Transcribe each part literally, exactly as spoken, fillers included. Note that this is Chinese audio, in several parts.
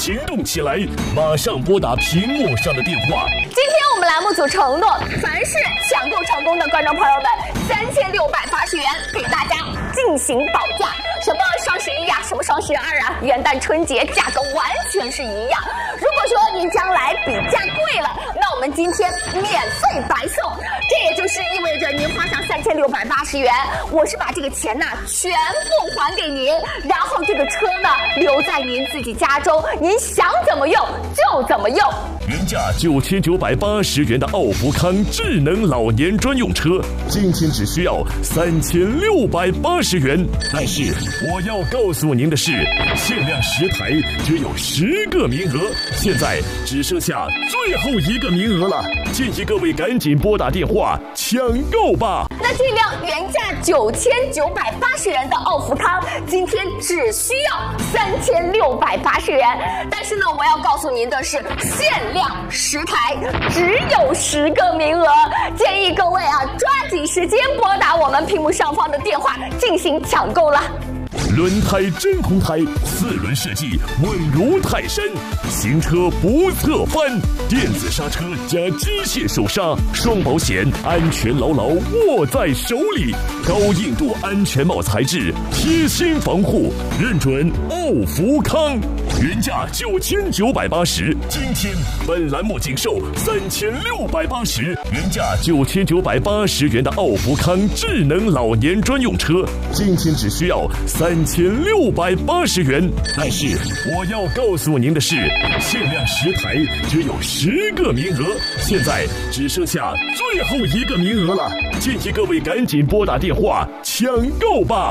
行动起来，马上拨打屏幕上的电话。 今天我们栏目组承诺，凡是抢购成功的观众朋友们，三千六百八十元给大家进行保价。什么双十一呀、啊，什么双十二啊，元旦春节价格完全是一样。如果说您将来比价贵了，那我们今天免费白送。这也就是意味着您花上三千六百八十元，我是把这个钱呢全部还给您，然后这个车呢留在您自己家中，您想怎么用就怎么用。 原价九千九百八十元的奥福康智能老年专用车，今天只需要三千六百八十元。但是我要告诉您的是，限量十台，只有十个名额，现在只剩下最后一个名额了，建议各位赶紧拨打电话抢购吧。 那这辆原价九千九百八十元的奥福康，今天只需要三千六百八十元。但是呢，我要告诉您的是，限量十台，只有十个名额，建议各位啊抓紧时间拨打我们屏幕上方的电话进行抢购了。 轮胎真空胎，四轮设计稳如泰山，行车不侧翻，电子刹车加机械手刹，双保险，安全牢牢握在手里，高硬度安全帽材质，贴心防护，认准奥福康。原价九千九百八十，今天本栏目仅售三千六百八十。原价九千九百八十元的奥福康智能老年专用车，今天只需要三千六百八十元。但是我要告诉您的是，限量十台，只有十个名额，现在只剩下最后一个名额了，建议各位赶紧拨打电话抢购吧。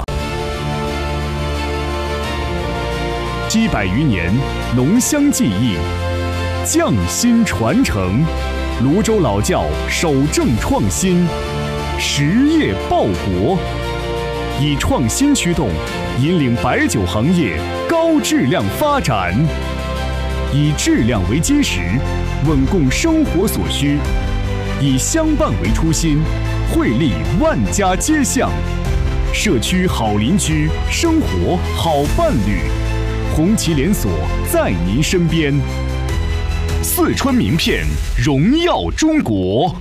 七百余年浓香技艺，匠心传承，泸州老窖守正创新，实业报国，以创新驱动，引领白酒行业高质量发展，以质量为基石，稳供生活所需，以相伴为初心，惠利万家街巷，社区好邻居，生活好伴侣。红旗连锁在您身边，四川名片荣耀中国。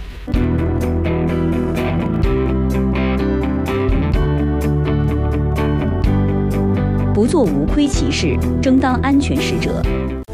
不做无亏骑士，争当安全使者。